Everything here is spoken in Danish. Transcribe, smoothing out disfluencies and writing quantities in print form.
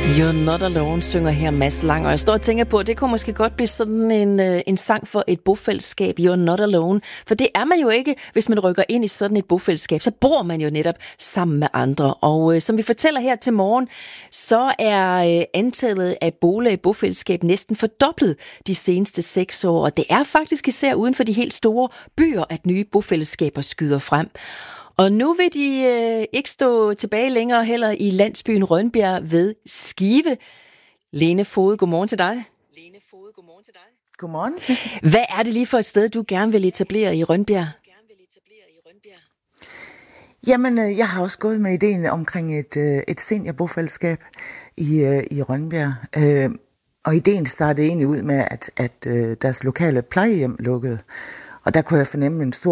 You're Not Alone synger her Mads Lang, og jeg står og tænker på, at det kunne måske godt blive sådan en sang for et bofællesskab, You're Not Alone. For det er man jo ikke, hvis man rykker ind i sådan et bofællesskab, så bor man jo netop sammen med andre. Og som vi fortæller her til morgen, så er antallet af boliger i bofællesskab næsten fordoblet de seneste 6 år, og det er faktisk især uden for de helt store byer, at nye bofællesskaber skyder frem. Og nu vil de ikke stå tilbage længere heller i landsbyen Rønbjerg ved Skive. Lene Foged, godmorgen til dig. Godmorgen. Hvad er det lige for et sted, du gerne vil etablere i Rønbjerg? Jamen, jeg har også gået med ideen omkring et seniorbofællesskab i Rønbjerg. Og ideen startede egentlig ud med, at deres lokale plejehjem lukkede. Og der kunne jeg fornemme en stor